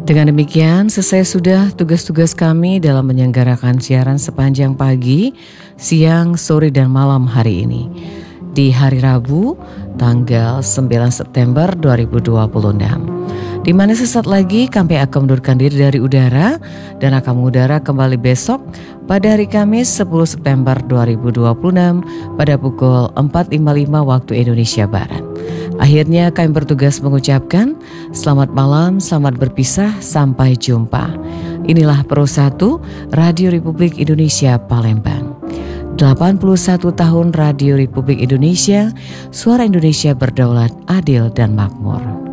Dengan demikian, selesai sudah tugas-tugas kami dalam menyelenggarakan siaran sepanjang pagi, siang, sore, dan malam hari ini. Di hari Rabu, tanggal 9 September 2026. Di mana sesaat lagi kami akan mundurkan diri dari udara dan akan mengudara kembali besok pada hari Kamis 10 September 2026 pada pukul 4.55 waktu Indonesia Barat. Akhirnya kami bertugas mengucapkan selamat malam, selamat berpisah, sampai jumpa. Inilah Pro 1 Radio Republik Indonesia Palembang. 81 tahun Radio Republik Indonesia, suara Indonesia berdaulat, adil dan makmur.